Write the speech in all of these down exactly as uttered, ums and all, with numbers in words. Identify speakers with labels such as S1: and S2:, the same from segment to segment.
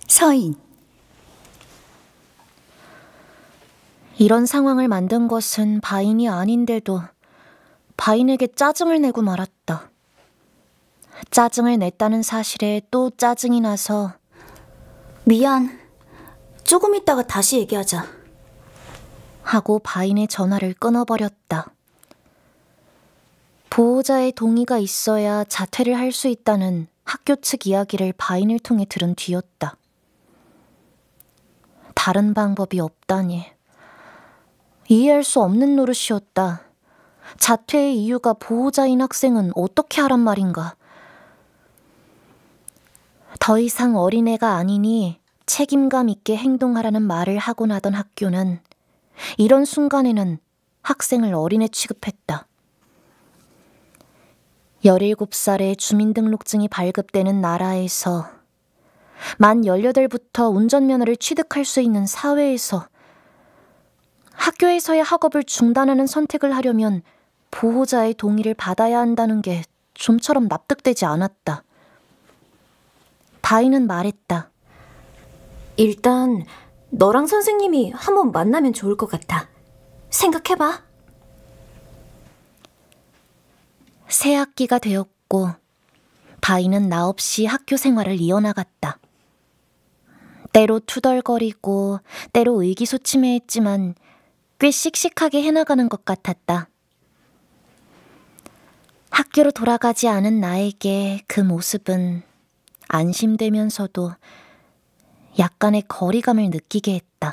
S1: 서인.
S2: 이런 상황을 만든 것은 바인이 아닌데도 바인에게 짜증을 내고 말았다. 짜증을 냈다는 사실에 또 짜증이 나서
S1: 미안. 조금 있다가 다시 얘기하자.
S2: 하고 바인의 전화를 끊어버렸다. 보호자의 동의가 있어야 자퇴를 할 수 있다는 학교 측 이야기를 바인을 통해 들은 뒤였다. 다른 방법이 없다니. 이해할 수 없는 노릇이었다. 자퇴의 이유가 보호자인 학생은 어떻게 하란 말인가. 더 이상 어린애가 아니니 책임감 있게 행동하라는 말을 하고 나던 학교는 이런 순간에는 학생을 어린애 취급했다. 열일곱 살에 주민등록증이 발급되는 나라에서 만 열여덟부터 운전면허를 취득할 수 있는 사회에서 학교에서의 학업을 중단하는 선택을 하려면 보호자의 동의를 받아야 한다는 게 좀처럼 납득되지 않았다. 바인은 말했다.
S1: 일단 너랑 선생님이 한번 만나면 좋을 것 같아. 생각해봐.
S2: 새 학기가 되었고 바인은 나 없이 학교 생활을 이어나갔다. 때로 투덜거리고 때로 의기소침해했지만 꽤 씩씩하게 해나가는 것 같았다. 학교로 돌아가지 않은 나에게 그 모습은 안심되면서도 약간의 거리감을 느끼게 했다.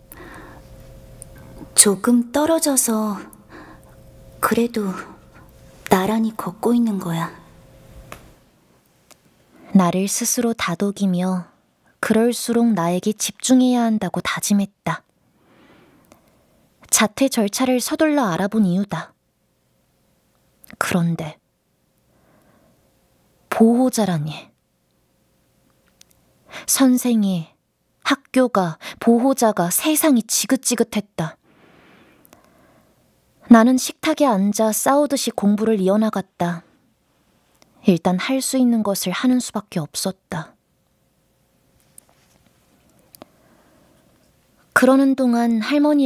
S1: 조금 떨어져서 그래도 나란히 걷고 있는 거야.
S2: 나를 스스로 다독이며 그럴수록 나에게 집중해야 한다고 다짐했다. 자퇴 절차를 서둘러 알아본 이유다. 그런데 보호자라니. 선생이, 학교가, 보호자가, 세상이 지긋지긋했다. 나는 식탁에 앉아 싸우듯이 공부를 이어나갔다. 일단 할 수 있는 것을 하는 수밖에 없었다. 그러는 동안 할머니